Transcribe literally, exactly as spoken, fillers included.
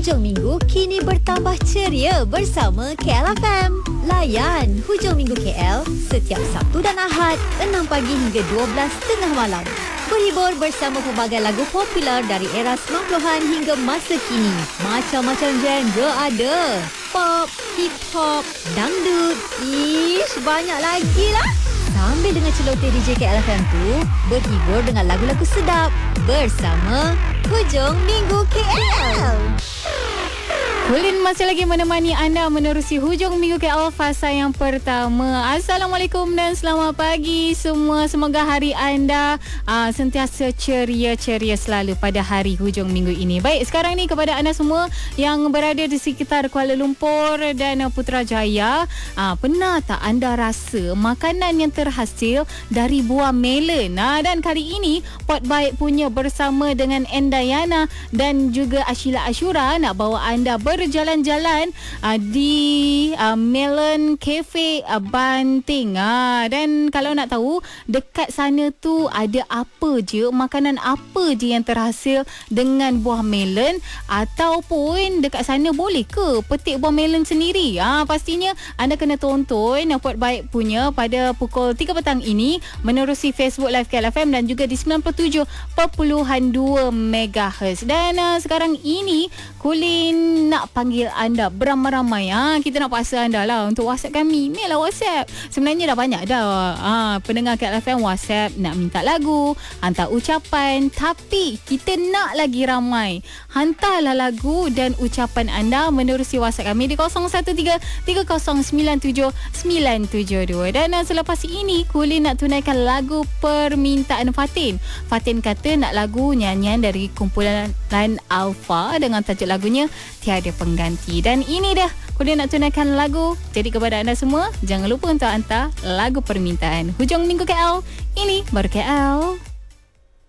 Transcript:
hujung minggu kini bertambah ceria bersama K L F M. Layan hujung minggu K L setiap Sabtu dan Ahad enam pagi hingga dua belas tengah malam. Berhibur bersama pelbagai lagu popular dari era sembilan puluhan hingga masa kini. Macam-macam genre ada. Pop, hip hop, dangdut. Ish, banyak lagi lah. Sambil dengan celoteh D J K L F M tu, berhibur dengan lagu-lagu sedap bersama Hujung Minggu K L. Kulin masih lagi menemani anda menerusi Hujung Minggu K L fasa yang pertama. Assalamualaikum dan selamat pagi semua. Semoga hari anda uh, sentiasa ceria-ceria selalu pada hari hujung minggu ini. Baik, sekarang ni kepada anda semua yang berada di sekitar Kuala Lumpur dan Putrajaya, uh, pernah tak anda rasa makanan yang terhasil dari buah melon? Uh, dan kali ini Pot Baik punya bersama dengan Endayana dan juga Ashila Ashura nak bawa anda ber berjalan-jalan uh, di uh, Melon Cafe uh, Banting. Uh, dan kalau nak tahu dekat sana tu ada apa je, makanan apa je yang terhasil dengan buah melon, ataupun dekat sana boleh ke petik buah melon sendiri? Uh, pastinya anda kena tonton Pot Baik punya pada pukul tiga petang ini menerusi Facebook Live K L F M dan juga di sembilan puluh tujuh perpuluhan dua megahertz. Dan uh, sekarang ini Kulin nak panggil anda beramai-ramai. Ha, kita nak paksa anda lah untuk WhatsApp kami. Ni lah WhatsApp. Sebenarnya dah banyak dah ha, pendengar K L F M WhatsApp nak minta lagu, hantar ucapan. Tapi kita nak lagi ramai. Hantarlah lagu dan ucapan anda menerusi WhatsApp kami di kosong satu tiga tiga kosong sembilan tujuh sembilan tujuh dua. Dan uh, selepas ini Kulin nak tunaikan lagu permintaan Fatin. Fatin kata nak lagu nyanyian dari kumpulan Line Alpha dengan tajuk lagunya Tiada Pengganti. Dan ini dah Kulin nak tunaikan lagu. Jadi kepada anda semua, jangan lupa untuk hantar lagu permintaan. Hujung Minggu K L, ini baru K L.